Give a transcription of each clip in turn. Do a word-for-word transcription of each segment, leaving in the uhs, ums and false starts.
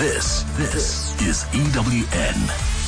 This, this is E W N.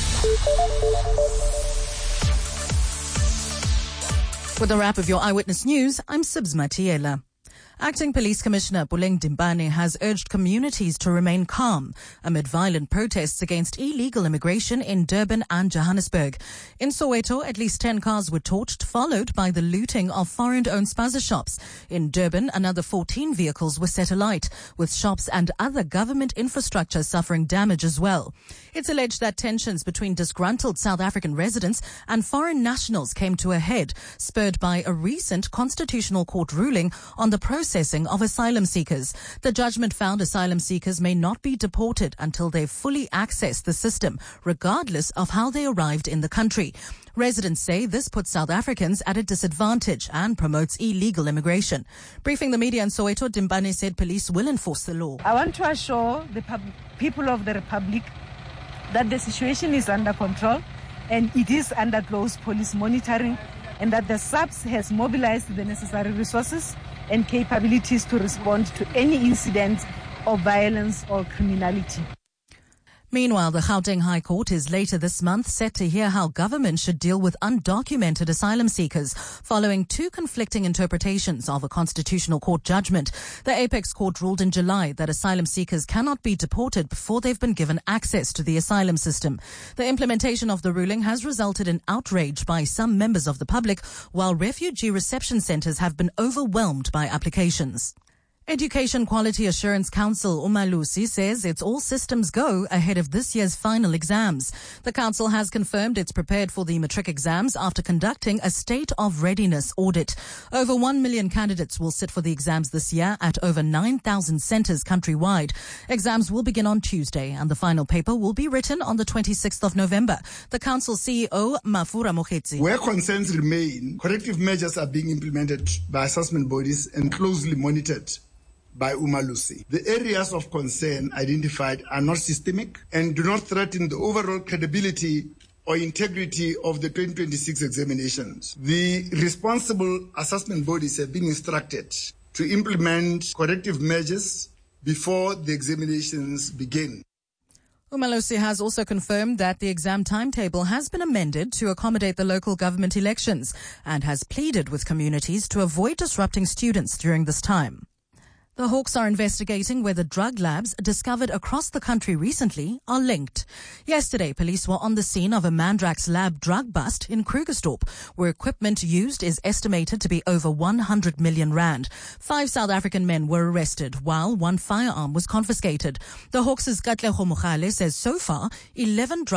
With a wrap of your Eyewitness News, I'm Sibs Matiela. Acting Police Commissioner Puleng Dimbane has urged communities to remain calm amid violent protests against illegal immigration in Durban and Johannesburg. In Soweto, at least ten cars were torched, followed by the looting of foreign-owned spaza shops. In Durban, another fourteen vehicles were set alight, with shops and other government infrastructure suffering damage as well. It's alleged that tensions between disgruntled South African residents and foreign nationals came to a head, spurred by a recent Constitutional Court ruling on the process Processing of asylum seekers. The judgment found asylum seekers may not be deported until they've fully accessed the system, regardless of how they arrived in the country. Residents say this puts South Africans at a disadvantage and promotes illegal immigration. Briefing the media in Soweto, Dimbane said police will enforce the law. I want to assure the pub- people of the Republic that the situation is under control and it is under close police monitoring, and that the S A P S has mobilized the necessary resources and capabilities to respond to any incident of violence or criminality. Meanwhile, the Gauteng High Court is later this month set to hear how government should deal with undocumented asylum seekers following two conflicting interpretations of a Constitutional Court judgment. The Apex Court ruled in July that asylum seekers cannot be deported before they've been given access to the asylum system. The implementation of the ruling has resulted in outrage by some members of the public, while refugee reception centres have been overwhelmed by applications. Education Quality Assurance Council, Umalusi, says it's all systems go ahead of this year's final exams. The council has confirmed it's prepared for the matric exams after conducting a state of readiness audit. Over one million candidates will sit for the exams this year at over nine thousand centres countrywide. Exams will begin on Tuesday and the final paper will be written on the twenty-sixth of November. The council C E O, Mafura Mokhetsi. Where concerns remain, corrective measures are being implemented by assessment bodies and closely monitored by Umalusi. The areas of concern identified are not systemic and do not threaten the overall credibility or integrity of the twenty twenty-six examinations. The responsible assessment bodies have been instructed to implement corrective measures before the examinations begin. Umalusi has also confirmed that the exam timetable has been amended to accommodate the local government elections and has pleaded with communities to avoid disrupting students during this time. The Hawks are investigating whether drug labs discovered across the country recently are linked. Yesterday, police were on the scene of a Mandrax lab drug bust in Krugersdorp, where equipment used is estimated to be over one hundred million rand. Five South African men were arrested, while one firearm was confiscated. The Hawks' Katlego Mogale says so far, eleven drug